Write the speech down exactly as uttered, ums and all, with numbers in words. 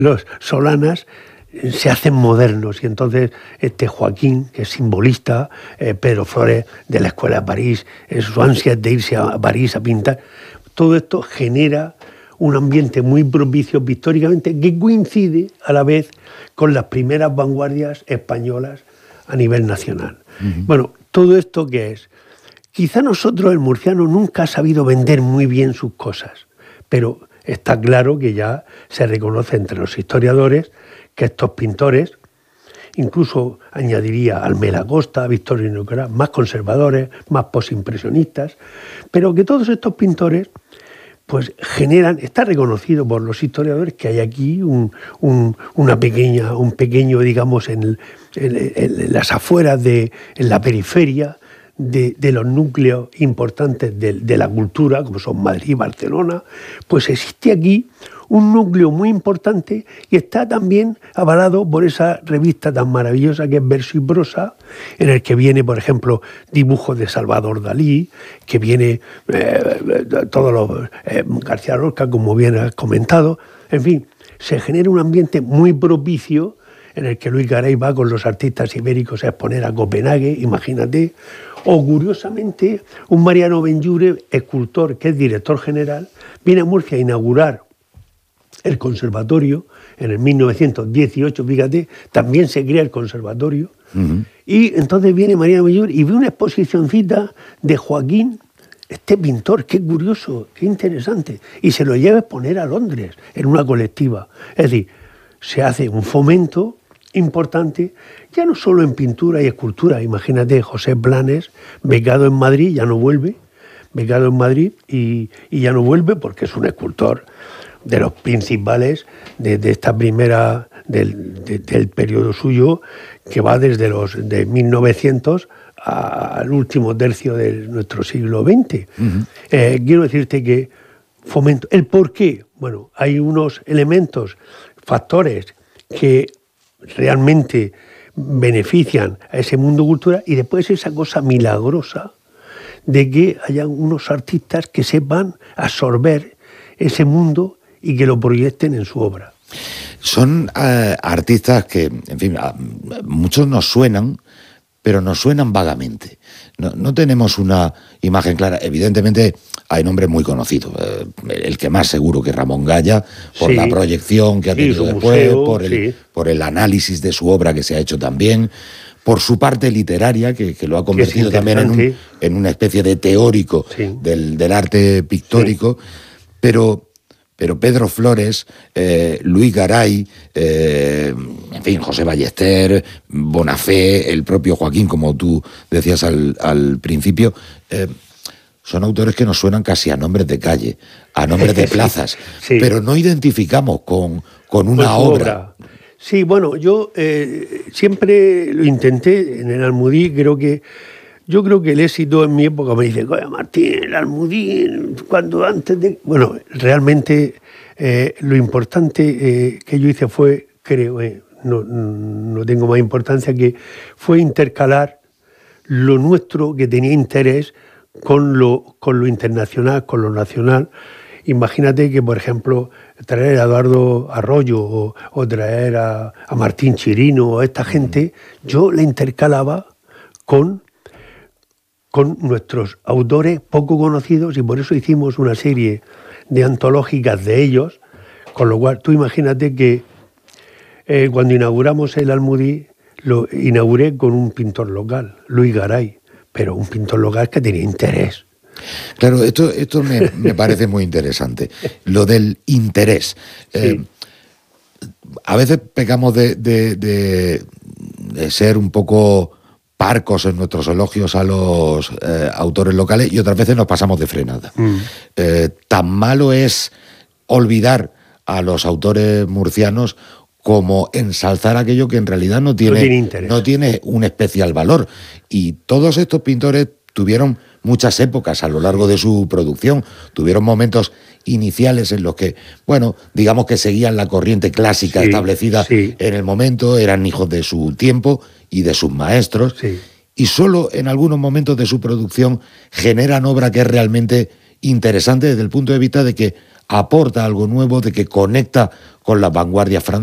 los Solanas se hacen modernos y entonces este Joaquín, que es simbolista, eh, Pedro Flores de la Escuela de París, eh, su ansia de irse a París a pintar, todo esto genera un ambiente muy propicio pictóricamente que coincide a la vez con las primeras vanguardias españolas a nivel nacional. Uh-huh. Bueno, ¿todo esto qué es? Quizá nosotros, el murciano, nunca ha sabido vender muy bien sus cosas, pero está claro que ya se reconoce entre los historiadores que estos pintores, incluso añadiría Almela Costa, Victorino Nicolás, más conservadores, más posimpresionistas, pero que todos estos pintores pues generan, está reconocido por los historiadores que hay aquí un, un, una pequeña, un pequeño, digamos, en, en, en las afueras, de, en la periferia de, de los núcleos importantes de, de la cultura, como son Madrid y Barcelona, pues existe aquí un núcleo muy importante y está también avalado por esa revista tan maravillosa que es Verso y Prosa, en el que viene, por ejemplo, dibujos de Salvador Dalí, que viene eh, todos los eh, García Lorca, como bien has comentado. En fin, se genera un ambiente muy propicio en el que Luis Garay va con los artistas ibéricos a exponer a Copenhague, imagínate. O, curiosamente, un Mariano Benlliure, escultor, que es director general, viene a Murcia a inaugurar el conservatorio en el mil novecientos dieciocho, fíjate, también se crea el conservatorio. Uh-huh. Y entonces viene Mariano Benlliure y ve una exposicioncita de Joaquín, este pintor, qué curioso, qué interesante, y se lo lleva a exponer a Londres en una colectiva. Es decir, se hace un fomento importante, ya no solo en pintura y escultura. Imagínate, José Blanes, becado en Madrid, ya no vuelve, becado en Madrid y, y ya no vuelve porque es un escultor de los principales de, de esta primera, del, de, del periodo suyo, que va desde los de mil novecientos a, al último tercio de nuestro siglo veinte. Uh-huh. Eh, quiero decirte que fomento. ¿El por qué? Bueno, hay unos elementos, factores que realmente benefician a ese mundo cultural y después esa cosa milagrosa de que haya unos artistas que sepan absorber ese mundo y que lo proyecten en su obra. Son uh, artistas que, en fin, uh, muchos nos suenan, pero nos suenan vagamente. No, no tenemos una imagen clara. Evidentemente hay nombres muy conocidos. Eh, el que más seguro que Ramón Gaya, por sí, la proyección que ha tenido sí, después, museo, por, el, sí. por el análisis de su obra que se ha hecho también, por su parte literaria, que, que lo ha convertido también en, un, en una especie de teórico sí. del, del arte pictórico. Sí. Pero... Pero Pedro Flores, eh, Luis Garay, eh, en fin, José Ballester, Bonafé, el propio Joaquín, como tú decías al, al principio, eh, son autores que nos suenan casi a nombres de calle, a nombres de plazas, sí, sí. pero no identificamos con, con una pues obra. obra. Sí, bueno, yo eh, siempre lo intenté en el Almudí, creo que Yo creo que el éxito en mi época me dice, oye, Martín, el Almudí, cuando antes de... Bueno, realmente eh, lo importante eh, que yo hice fue, creo, eh, no, no tengo más importancia, que fue intercalar lo nuestro, que tenía interés, con lo, con lo internacional, con lo nacional. Imagínate que, por ejemplo, traer a Eduardo Arroyo o, o traer a, a Martín Chirino o a esta gente, yo la intercalaba con... con nuestros autores poco conocidos y por eso hicimos una serie de antológicas de ellos, con lo cual tú imagínate que eh, cuando inauguramos el Almudí lo inauguré con un pintor local, Luis Garay, pero un pintor local que tenía interés. Claro, esto, esto me, me parece muy interesante, lo del interés. Sí. Eh, a veces pecamos de, de, de, de ser un poco... parcos en nuestros elogios a los eh, autores locales y otras veces nos pasamos de frenada. Mm. Eh, tan malo es olvidar a los autores murcianos como ensalzar aquello que en realidad no tiene, no tiene, no tiene un especial valor. Y todos estos pintores tuvieron muchas épocas a lo largo de su producción, tuvieron momentos iniciales en los que, bueno, digamos que seguían la corriente clásica sí, establecida sí. en el momento, eran hijos de su tiempo y de sus maestros, sí. y solo en algunos momentos de su producción generan obra que es realmente interesante desde el punto de vista de que aporta algo nuevo, de que conecta con la vanguardia francesa.